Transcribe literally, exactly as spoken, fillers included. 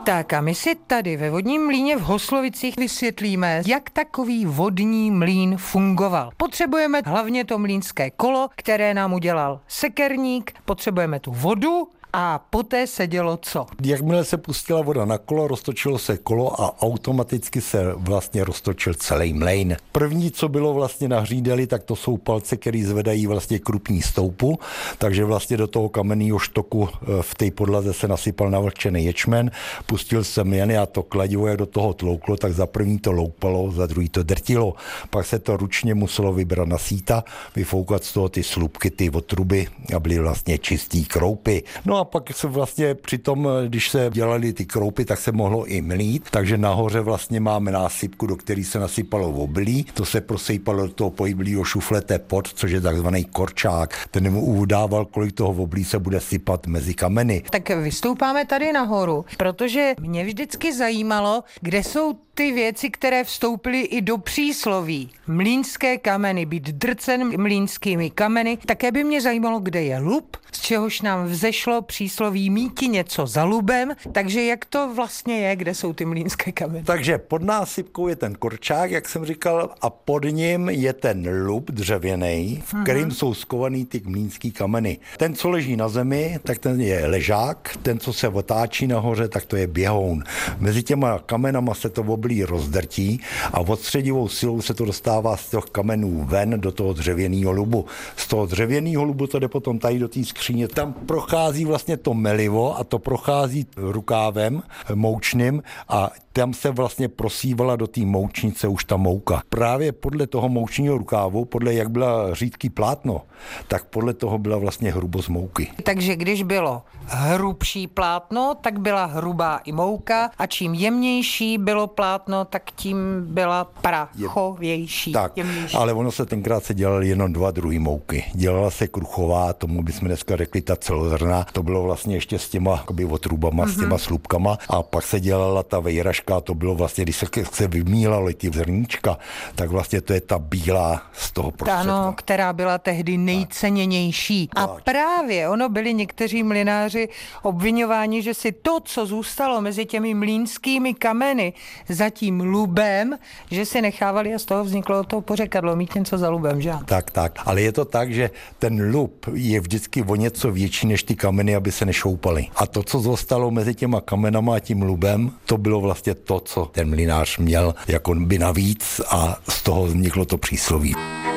Tak a my si tady ve vodním mlýně v Hoslovicích vysvětlíme, jak takový vodní mlýn fungoval. Potřebujeme hlavně to mlýnské kolo, které nám udělal sekerník, potřebujeme tu vodu, a poté se dělo co? Jakmile se pustila voda na kolo, roztočilo se kolo a automaticky se vlastně roztočil celý mlejn. První, co bylo vlastně na hřídeli, tak to jsou palce, které zvedají vlastně krupní stoupu, takže vlastně do toho kamenného štoku v té podlaze se nasypal navlhčený ječmen, pustil jsem jen a to kladivo, jak do toho tlouklo, tak za první to loupalo, za druhý to drtilo. Pak se to ručně muselo vybrat na síta, vyfoukat z toho ty slupky, ty otruby a byly vlastně čistý kroupy. No a pak se vlastně přitom, když se dělali ty kroupy, tak se mohlo i mlít, takže nahoře vlastně máme násypku, do které se nasypalo obilí, to se prosejpalo do toho pohyblího šuflete pod, což je takzvaný korčák. Ten mu udával, kolik toho obilí se bude sypat mezi kameny. Tak vystoupáme tady nahoru, protože mě vždycky zajímalo, kde jsou ty věci, které vstoupily i do přísloví. Mlýnské kameny, být drcen mlýnskými kameny. Také by mě zajímalo, kde je lub, z čehož nám vzešlo přísloví míti něco za lubem. Takže jak to vlastně je, kde jsou ty mlýnské kameny? Takže pod násypkou je ten korčák, jak jsem říkal, a pod ním je ten lub dřevěný, v kterým jsou skovaný ty mlýnský kameny. Ten, co leží na zemi, tak ten je ležák, ten, co se otáčí nahoře, tak to je běhoun. Mezi těma kamenama se to oblí rozdrtí a odstředivou silou se to dostává z těch kamenů ven do toho dřevěného lubu. Z toho dřevěného lubu to jde potom tady do té skříně. Tam prochází vlastně to melivo a to prochází rukávem moučným a tam se vlastně prosívala do té moučnice už ta mouka. Právě podle toho moučního rukávu, podle jak byla řídký plátno, tak podle toho byla vlastně hrubost mouky. Takže když bylo hrubší plátno, tak byla hrubá i mouka a čím jemnější bylo plátno, tak tím byla prachovější. Tak, jemnější. ale ono se tenkrát se dělaly jenom dva druhy mouky. Dělala se kruchová, tomu bychom dneska řekli ta celozrnná, to bylo vlastně ještě s těma jakoby otrubama, mm-hmm. s těma slupkama a pak se dělala ta vejraška, to bylo vlastně, když se, se vymílalo ty zrníčka, tak vlastně to je ta bílá z toho prostředka. Ano, která byla tehdy nejcennější. A právě ono byli někteří mlynáři obvinováni, že si to, co zůstalo mezi těmi mlýnskými kameny za tím lubem, že si nechávali a z toho vzniklo to pořekadlo, mít něco za lubem, že? Tak, tak. Ale je to tak, že ten lub je vždycky o něco větší než ty kameny, aby se nešoupaly. A to, co zůstalo mezi těma kamenama a tím lubem, to bylo vlastně to, co ten mlynář měl jako by navíc a z toho vzniklo to přísloví.